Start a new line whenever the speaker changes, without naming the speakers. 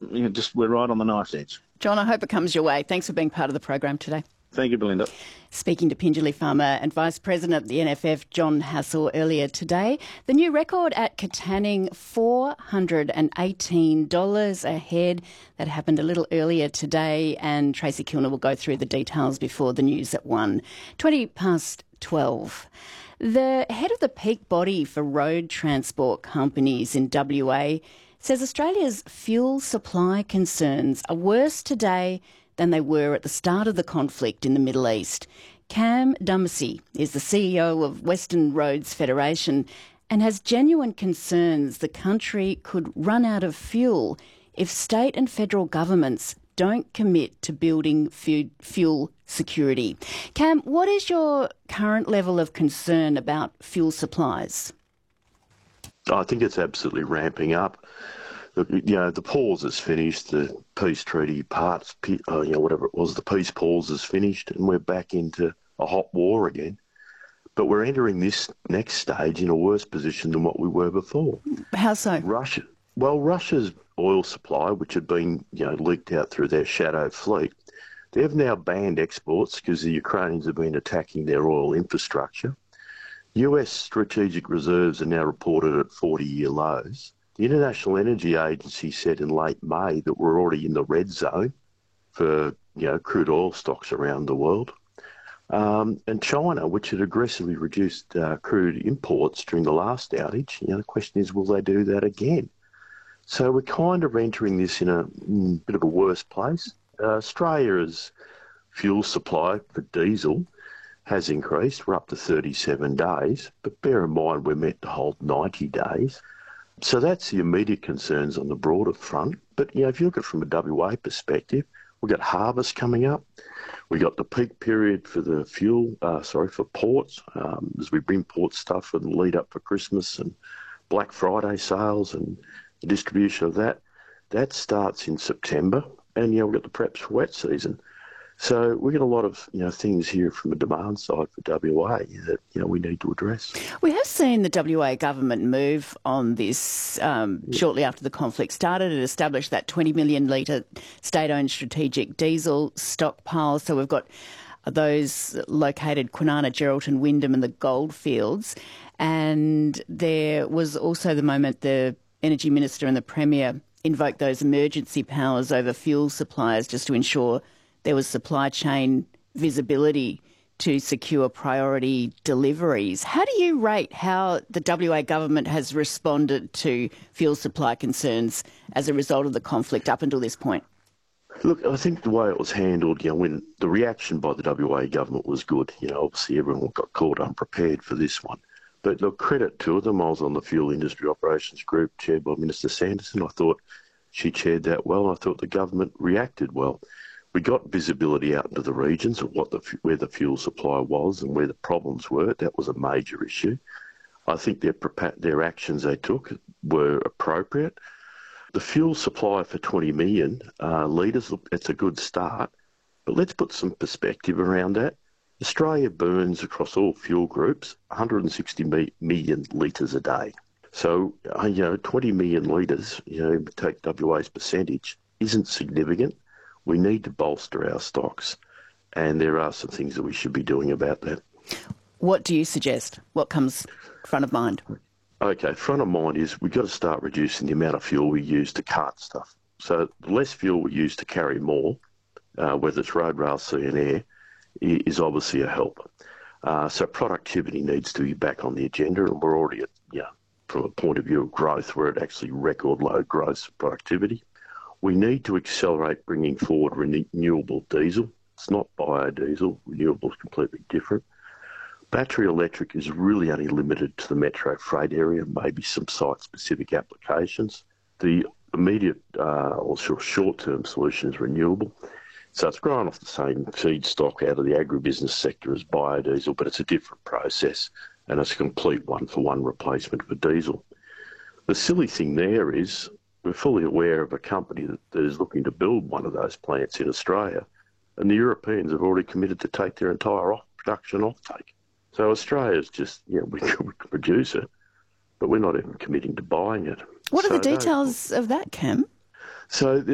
we're right on the knife's edge.
John, I hope it comes your way. Thanks for being part of the program today.
Thank you, Belinda.
Speaking to Pingelly Farmer and Vice President of the NFF, John Hassell, earlier today. The new record at Katanning, $418 a head. That happened a little earlier today, and Tracy Kilner will go through the details before the news at 1:20 The head of the peak body for road transport companies in WA says Australia's fuel supply concerns are worse today than they were at the start of the conflict in the Middle East. Cam Dumesy is the CEO of Western Roads Federation and has genuine concerns the country could run out of fuel if state and federal governments don't commit to building fuel security. Cam, what is your current level of concern about fuel supplies?
I think it's absolutely ramping up. The pause is finished, the peace treaty whatever it was, the peace pause is finished, and we're back into a hot war again. But we're entering this next stage in a worse position than what we were before.
How so?
Russia's oil supply, which had been leaked out through their shadow fleet, they've now banned exports because the Ukrainians have been attacking their oil infrastructure. US strategic reserves are now reported at 40-year lows. The International Energy Agency said in late May that we're already in the red zone for crude oil stocks around the world. And China, which had aggressively reduced crude imports during the last outage, the question is, will they do that again? So we're kind of entering this in a bit of a worse place. Australia's fuel supply for diesel has increased. We're up to 37 days, but bear in mind we're meant to hold 90 days. So that's the immediate concerns on the broader front. But, if you look at it from a WA perspective, we've got harvest coming up. We've got the peak period for the for ports, as we bring port stuff and lead up for Christmas and Black Friday sales and the distribution of that. That starts in September. And, we've got the preps for wet season. So we get a lot of, things here from the demand side for WA that, we need to address.
We have seen the WA government move on this shortly after the conflict started. It established that 20 million litre state-owned strategic diesel stockpile. So we've got those located Kwinana, Geraldton, Wyndham and the Goldfields. And there was also the moment the Energy Minister and the Premier invoked those emergency powers over fuel suppliers just to ensure there was supply chain visibility to secure priority deliveries. How do you rate how the WA government has responded to fuel supply concerns as a result of the conflict up until this point?
Look, I think the way it was handled, when the reaction by the WA government was good, obviously everyone got caught unprepared for this one. But look, credit to them. I was on the Fuel Industry Operations Group chaired by Minister Sanderson. I thought she chaired that well. I thought the government reacted well. We got visibility out into the regions of where the fuel supply was and where the problems were. That was a major issue. I think their actions they took were appropriate. The fuel supply for 20 million litres, that's a good start. But let's put some perspective around that. Australia burns across all fuel groups 160 million litres a day. So, 20 million litres, take WA's percentage, isn't significant. We need to bolster our stocks, and there are some things that we should be doing about that.
What do you suggest? What comes front of mind?
Okay, front of mind is we've got to start reducing the amount of fuel we use to cart stuff. So the less fuel we use to carry more, whether it's road, rail, sea and air, is obviously a help. So productivity needs to be back on the agenda, and we're already at, from a point of view of growth, we're at actually record low growth productivity. We need to accelerate bringing forward renewable diesel. It's not biodiesel. Renewable is completely different. Battery electric is really only limited to the metro freight area, maybe some site-specific applications. The immediate or short-term solution is renewable. So it's grown off the same feedstock out of the agribusiness sector as biodiesel, but it's a different process, and it's a complete one-for-one replacement for diesel. The silly thing there is we're fully aware of a company that is looking to build one of those plants in Australia, and the Europeans have already committed to take their entire production offtake. So Australia's just, we can produce it, but we're not even committing to buying it.
What are the details of that, Cam?
So